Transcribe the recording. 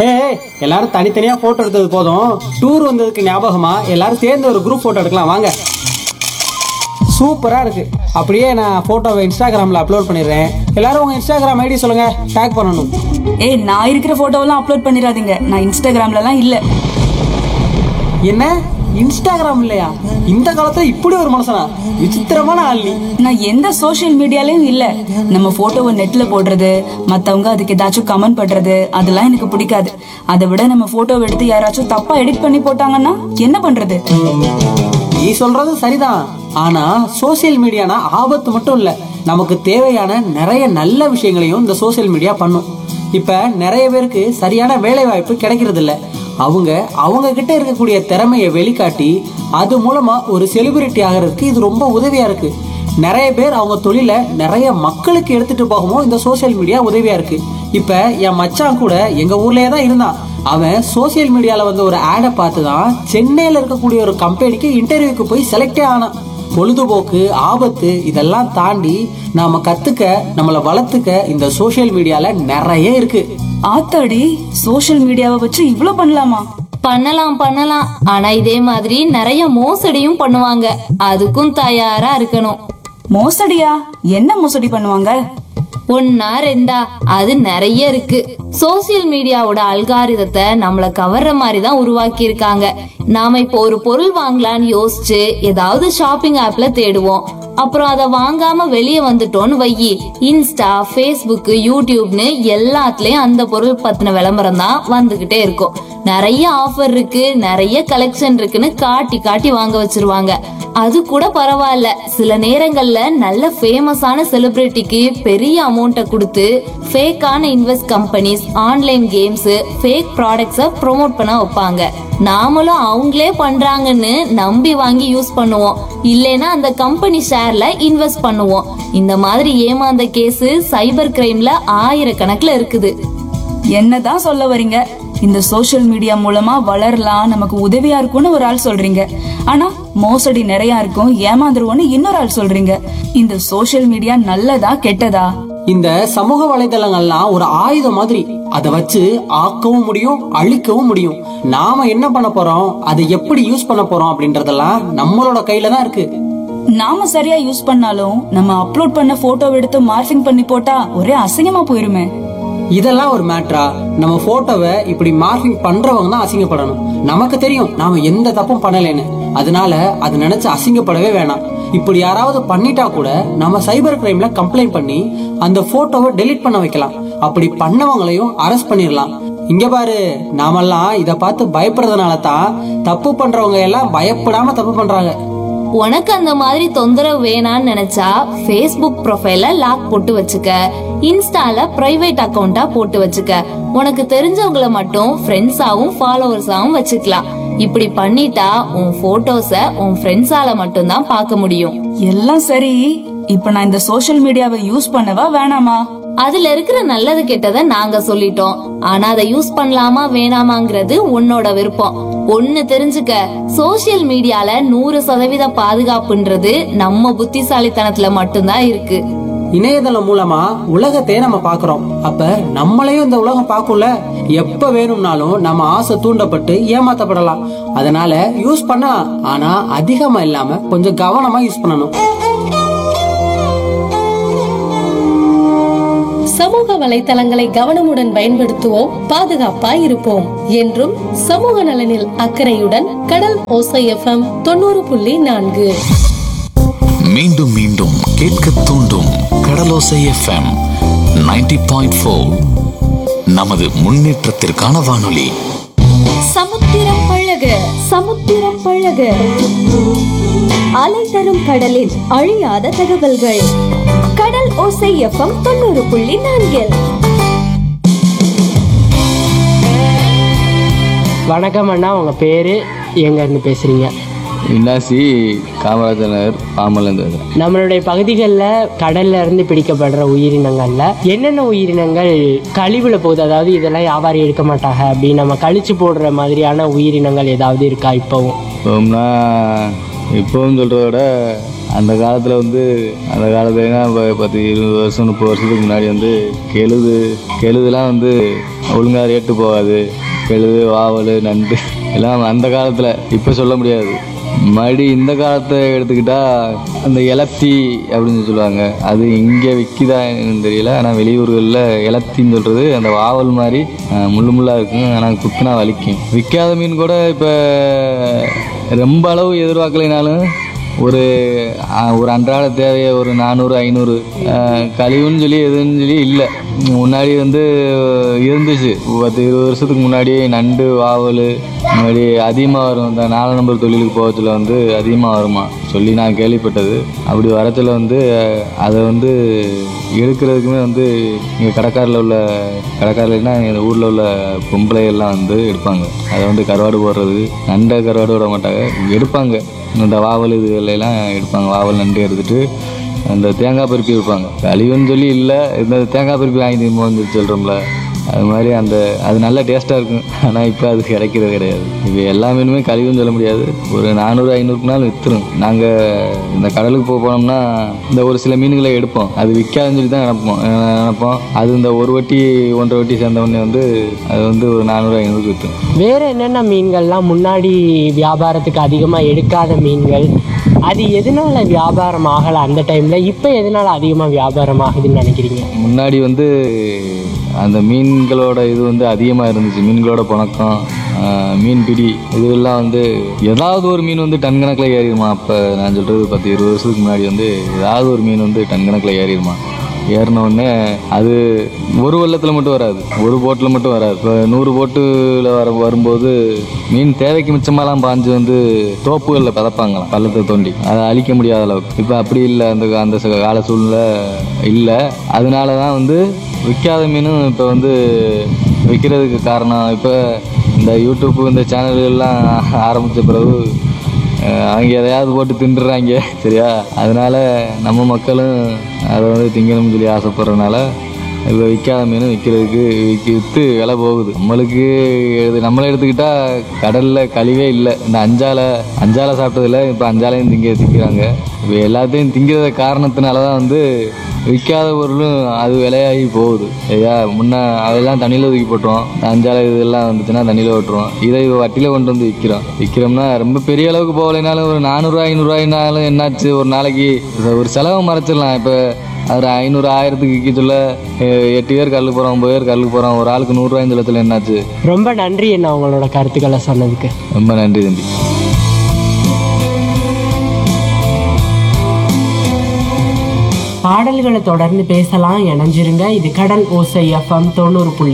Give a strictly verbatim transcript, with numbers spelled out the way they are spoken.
ஏய், எல்லாரும் தனித்தனியா போட்டோ எடுத்தது போதும். டூர் வந்ததுக்கு ஞாபகமா எல்லாரும் சேர்ந்து ஒரு குரூப் போட்டோ எடுக்கலாம் வாங்க. சூப்பரா இருக்கு. அப்படியே நான் போட்டோவை இன்ஸ்டாகிராம்ல அப்லோட் பண்ணிடுறேன். எல்லாரும் உங்க இன்ஸ்டாகிராம் ஐடி சொல்லுங்க, டேக் பண்ணணும். ஏய், நான் இருக்கிற போட்டோவெல்லாம் அப்லோட் பண்ணிடாதீங்க. நான் இன்ஸ்டாகிராம்லலாம் இல்ல. என்ன இன்ஸ்டாகிராம் இல்லையா? இந்த காலத்துல இப்படி ஒரு மனுஷனா? விசித்திரமான ஆள் நீ. நான் எந்த சோஷியல் மீடியாலயும் இல்ல. நம்ம போட்டோவை நெட்ல போடுறது, மத்தவங்க அதுக்கு ஏதாச்சும் கமெண்ட் பண்றது, அதெல்லாம் எனக்கு பிடிக்காது. அதை விட நம்ம போட்டோவை எடுத்து யாராச்சும் தப்பா எடிட் பண்ணி போட்டாங்கன்னா என்ன பண்றது? நீ சொல்றது சரிதான். ஆனா சோசியல் மீடியானா ஆபத்து மட்டும் இல்ல, நமக்கு தேவையான நிறைய நல்ல விஷயங்களையும் இந்த சோசியல் மீடியா பண்ணும். இப்ப நிறைய பேருக்கு சரியான வேலை வாய்ப்பு கிடைக்கிறது இல்ல. அவங்க அவங்க கிட்ட இருக்கக்கூடிய திறமையை வெளிக்காட்டி அது மூலமா ஒரு செலிபிரிட்டி ஆகிறதுக்கு இது ரொம்ப உதவியா இருக்கு. நிறைய பேர் அவங்க தொழிலை நிறைய மக்களுக்கு எடுத்துட்டு போகவும் இந்த சோசியல் மீடியா உதவியா இருக்கு. இப்ப என் மச்சான் கூட எங்க ஊர்லயே தான் இருந்தான். அவன் சோசியல் மீடியால வந்து ஒரு ஆடை பார்த்து தான் சென்னையில இருக்கக்கூடிய ஒரு கம்பெனிக்கு இன்டர்வியூக்கு போய் செலக்டே ஆனான். பொழுதுபோக்கு, ஆபத்து இதெல்லாம் தாண்டி நாம கத்துக்க, நம்மளை வளர்த்துக்க இந்த சோசியல் மீடியால நிறைய இருக்கு. ஆத்தாடி, சோஷியல் மீடியாவை வச்சு இவ்ளோ பண்ணலாமா? பண்ணலாம் பண்ணலாம். ஆனா இதே மாதிரி நிறைய மோசடியும் பண்ணுவாங்க. அதுக்கும் தயாரா இருக்கணும். மோசடியா? என்ன மோசடி பண்ணுவாங்க? ஒன்னா ரெண்டா, அது நிறைய இருக்கு. சோசியல் மீடியாவோட அல்காரிதத்தை நம்மள கவர்ற மாதிரி தான் உருவாக்கி இருக்காங்க. நாம இப்போ ஒரு பொருள் வாங்கலாம்னு யோசிச்சு ஏதாவது ஷாப்பிங் ஆப்ல தேடுவோம். அப்புறம் அதை வாங்காம வெளியே வந்துட்டோம்னு வையி, இன்ஸ்டா, ஃபேஸ்புக், யூடியூப்னு எல்லாத்துலயும் அந்த பொருள் பத்தின விளம்பரம் தான் வந்துகிட்டே இருக்கும். நிறைய ஆஃபர் இருக்கு, நிறைய கலெக்ஷன் இருக்குன்னு காட்டி காட்டி வாங்க வச்சிருவாங்க. அது கூட பரவாயில்ல, சில நேரங்கள்ல நல்ல ஃபேமஸான செலிபிரிட்டிக்கு பெரிய அமௌண்ட்டை கொடுத்து ஃபேக்கான invest companies, online games, fake ப்ராடக்ட்ஸை ப்ரோமோட் பண்ண வைப்பாங்க. நாமளும் அவங்களே பண்றாங்கன்னு நம்பி வாங்கி யூஸ் பண்ணுவோம். இல்லைன்னா அந்த கம்பெனி ஷேர்ல இன்வெஸ்ட் பண்ணுவோம். இந்த மாதிரி ஏமாந்த கேஸ் சைபர் கிரைம்ல ஆயிரக்கணக்குல இருக்குது. என்னதான் சொல்ல வர்றீங்க? இந்த சோஷியல் மீடியா மூலமா வளரலாம், நமக்கு உதவியா இருக்கும்னு ஒரு ஆள் சொல்றீங்க. ஆனா மோசடி நிறைய இருக்கும், ஏமாந்துருவோம்னு இன்னொரு ஆள் சொல்றீங்க. இந்த சோஷியல் மீடியா நல்லதா கெட்டதா? இந்த சமூக வலைதளங்கள்லாம் ஒரு ஆயுதம் மாதிரி. அதை வச்சு ஆக்கவும் முடியும், அழிக்கவும் முடியும். நாம என்ன பண்ண போறோம், அதை எப்படி யூஸ் பண்ண போறோம் அப்படின்றதெல்லாம் நம்மளோட கையில தான் இருக்கு. நாம சரியா யூஸ் பண்ணாலும் நம்ம அப்லோட் பண்ண போட்டோ எடுத்து மார்ஃபிங் பண்ணி போட்டா ஒரே அசிங்கமா போயிருமே. இதெல்லாம் ஒரு மேட்டரா? நம்ம போட்டோவை இப்படி மார்க்கிங் பண்றவங்க தான் அசிங்கப்படணும். நமக்கு தெரியும் நாம எந்த தப்பும் பண்ணலைன்னு. அதனால அது நினைச்சு அசிங்கப்படவே வேணாம். இப்படி யாராவது பண்ணிட்டா கூட நம்ம சைபர் கிரைம்ல கம்ப்ளைண்ட் பண்ணி அந்த போட்டோவை டெலீட் பண்ண வைக்கலாம். அப்படி பண்ணவங்களையும் அரெஸ்ட் பண்ணிடலாம். இங்க பாரு, நாமெல்லாம் இத பார்த்து பயப்படுறதுனால தான் தப்பு பண்றவங்க எல்லாம் பயப்படாம தப்பு பண்றாங்க. உனக்கு அந்த மாதிரி தொந்தரவு வேணான்னு நினைச்சா ஃபேஸ்புக் ப்ரொஃபைல லாக் போட்டு வச்சுக்க, இன்ஸ்டால பிரைவேட் அக்கவுண்டா போட்டு வச்சுக்க. உனக்கு தெரிஞ்சவங்கள மட்டும் ஃப்ரெண்ட்ஸாவும் ஃபாலோவர்ஸாவும் வச்சுக்கலாம். இப்படி பண்ணிட்டா உன் போட்டோஸ உன் ஃப்ரெண்ட்ஸால மட்டும் தான் பார்க்க முடியும். எல்லாம் சரி, இப்ப நான் இந்த சோஷியல் மீடியாவை யூஸ் பண்ணவா வேணாமா? அதுல இருக்கிற நல்லது கெட்டதை நாங்க சொல்லிட்டோம். ஆனா அதை யூஸ் பண்ணலாமா வேணாமாங்கிறது உன்னோட விருப்பம். ஒண்ணு தெரிஞ்சுக்க, சோசியல் மீடியால நூறு சதவீத பாதுகாப்புன்றது நம்ம புத்திசாலித்தனத்துல மட்டும்தான் இருக்கு. இணையதளம் மூலமா உலகத்தை நம்ம பாக்குறோம். அப்ப நம்மளையும் இந்த உலகம் பார்க்கும்ல. எப்ப வேணும்னாலும் நம்ம ஆசை தூண்டப்பட்டு ஏமாத்தப்படலாம். அதனால யூஸ் பண்ணலாம், ஆனா அதிகமா இல்லாம கொஞ்சம் கவனமா யூஸ் பண்ணணும். சமூக வலைத்தளங்களை கவனமுடன் பயன்படுத்துவோம், பாதுகாப்பாய் இருப்போம். என்றும் சமூக நலனில் அக்கறையுடன் கடல் ஓசை எஃப்எம் தொண்ணூறு புள்ளி நான்கு. மீண்டும் மீண்டும் கேட்க தூண்டும் கடலோசை எஃப்எம் நைன்டி பாயிண்ட் ஃபோர். நமது முன்னேற்றத்திற்கான வானொலி. சமுத்திரம் பழக சமுத்திரம் பழக அலை தரும் கடலின் அழியாத தகவல்கள். கடல் ஓசை எஃப்எம் தொண்ணூறு புள்ளி நான்கில். வணக்கம் அண்ணா, உங்க பேரு, எங்க இருந்து பேசுறீங்க? இன்னாசி காமராஜர் பாமலேருந்து. நம்மளுடைய பகுதிகளில் கடல்ல இருந்து பிடிக்கப்படுற உயிரினங்கள்ல என்னென்ன உயிரினங்கள் கழிவுல போகுது, அதாவது இதெல்லாம் வியாபாரி எடுக்க மாட்டாங்க அப்படின்னு நம்ம கழிச்சு போடுற மாதிரியான உயிரினங்கள் ஏதாவது இருக்கா இப்பவும்? இப்போம்னா இப்போவும் சொல்கிறத விட அந்த காலத்தில் வந்து அந்த காலத்துலனா இப்போ பத்து இருபது வருஷம் முப்பது வருஷத்துக்கு முன்னாடி வந்து கெழுது கெழுதுலாம் வந்து ஒழுங்காக ரேட்டு போகாது. கெழுது வாவல் நண்டு எல்லாம் அந்த காலத்தில், இப்போ சொல்ல முடியாது. மறுபடி இந்த காலத்தை எடுத்துக்கிட்டால் அந்த எலப்தி அப்படின்னு சொல்லுவாங்க. அது இங்கே விற்கிதா என்னன்னு தெரியல. ஆனால் வெளியூர்களில் எலப்தின்னு சொல்கிறது அந்த வாவல் மாதிரி முள்ளு முள்ளாக இருக்கும். ஆனால் குத்துனா வலிக்கும். விற்காத மீன் கூட இப்போ ரொம்ப அளவு எதிர்பார்க்கலைனாலும் ஒரு ஒரு அன்றாட தேவையை ஒரு நானூறு ஐநூறு கழிவுன்னு சொல்லி எதுன்னு சொல்லி இல்லை. முன்னாடி வந்து இருந்துச்சு, பத்து இருபது வருஷத்துக்கு முன்னாடி நண்டு வாவல் முன்னாடி அதிகமாக வரும். இந்த நாலு நம்பர் தொழிலுக்கு போகிறதுல வந்து அதிகமாக வருமா சொல்லி நான் கேள்விப்பட்டது. அப்படி வரத்தில் வந்து அதை வந்து எடுக்கிறதுக்குமே வந்து இங்கே கடைக்காரில் உள்ள கடைக்காரில்னா எங்கள் ஊரில் உள்ள பொம்பளைகள்லாம் வந்து எடுப்பாங்க. அதை வந்து கருவாடு போடுறது, நண்டை கருவாடு விட மாட்டாங்க, எடுப்பாங்க. இந்த வாவல் இதுகளெல்லாம் எடுப்பாங்க. வாவல் நண்டு எடுத்துகிட்டு அந்த தேங்காய் பருப்பி வைப்பாங்க. கழிவுன்னு சொல்லி இல்லை, இந்த தேங்காய் பருப்பி வாங்கி திரும்ப சொல்கிறோம்ல, அது மாதிரி அந்த அது நல்ல டேஸ்ட்டாக இருக்கும். ஆனால் இப்போ அது கிடைக்கிறது கிடையாது. இப்போ எல்லா மீனுமே கழிவுன்னு சொல்ல முடியாது. ஒரு நானூறு ஐநூறுக்குனாலும் விற்றுரும். நாங்கள் இந்த கடலுக்கு போக போனோம்னா இந்த ஒரு சில மீன்களை எடுப்போம். அது விற்காதுன்னு சொல்லி தான் நினைப்போம் நினைப்போம் அது இந்த ஒரு வட்டி ஒன்றரை வட்டி சேர்ந்தவொடனே வந்து அது வந்து ஒரு நானூறு ஐநூறுக்கு விற்றுரும். வேறு என்னென்ன மீன்கள்லாம் முன்னாடி வியாபாரத்துக்கு அதிகமாக எடுக்காத மீன்கள், அது எதனால வியாபாரம் ஆகலை அந்த டைமில், இப்போ எதனால அதிகமாக வியாபாரம் ஆகுதுன்னு நினைக்கிறீங்க? முன்னாடி வந்து அந்த மீன்களோட இது வந்து அதிகமாக இருந்துச்சு. மீன்களோட புணக்கம், மீன் பிடி இதெல்லாம் வந்து ஏதாவது ஒரு மீன் வந்து டன் கணக்கில் ஏறிடுமா. அப்போ நான் சொல்கிறது பத்து இருபது வருஷத்துக்கு முன்னாடி வந்து ஏதாவது ஒரு மீன் வந்து டன் கணக்கில் ஏறிடுமா. ஏறினோடனே அது ஒரு வெள்ளத்தில் மட்டும் வராது, ஒரு போட்டில் மட்டும் வராது. இப்போ நூறு போட்டில் வர வரும்போது மீன் தேவைக்கு மிச்சமாலாம் பாஞ்சு வந்து தோப்புகளில் பதப்பாங்களாம், பள்ளத்தை தோண்டி. அதை அழிக்க முடியாத அளவுக்கு. இப்போ அப்படி இல்லை, அந்த அந்த கால சூழ்நிலை இல்லை. அதனால தான் வந்து விற்காத மீனும் இப்போ வந்து விற்கிறதுக்கு காரணம். இப்போ இந்த யூடியூப்பு இந்த சேனல்கள்லாம் ஆரம்பித்த பிறகு அவங்க எதையாவது போட்டு தின்றுறாங்க, சரியா. அதனால நம்ம மக்களும் அதை வந்து திங்கணும்னு சொல்லி ஆசைப்படுறதுனால இப்போ விற்காத மீன் விற்கிறதுக்கு விற்க விற்று விலை போகுது. நம்மளுக்கு இது நம்மளை எடுத்துக்கிட்டால் கடலில் கழிவே இல்லை. இந்த அஞ்சாலை அஞ்சாலை சாப்பிட்டதில்ல, இப்போ அஞ்சாலையும் திங்க திங்கிறாங்க. இப்போ எல்லாத்தையும் திங்கிறத காரணத்தினால தான் வந்து விற்காத பொருளும் அது விலையாகி போகுது, ஐயா. முன்னே அதெல்லாம் தண்ணியில் தூக்கி போட்டுருவோம். அஞ்சாலை இதெல்லாம் வந்துச்சுன்னா தண்ணியில் விட்டுருவோம். இதை வட்டியில் கொண்டு வந்து விற்கிறோம். விற்கிறோம்னா ரொம்ப பெரிய அளவுக்கு போகலைனாலும் ஒரு நானூறுரூவா ஐநூறுரூவாயினாலும் என்னாச்சு, ஒரு நாளைக்கு ஒரு செலவை மறைச்சிடலாம். இப்போ அது ஐநூறு ஆயிரத்துக்கு விற்க சொல்ல எட்டு பேர் கல்லுக்கு போகிறோம், ஒம்பது பேர் கல்லுக்கு போகிறோம், ஒரு ஆளுக்கு நூறுரூவாயின் சொல்லத்தில் என்னாச்சு. ரொம்ப நன்றி என்ன உங்களோட கருத்துக்களை சொன்னதுக்கு. ரொம்ப நன்றி தம்பி. பாடல்களை தொடர்ந்து பேசலாம், இணைஞ்சிருங்க. இது கடல் ஓசை எஃப்எம் தொண்ணூறு புள்ளி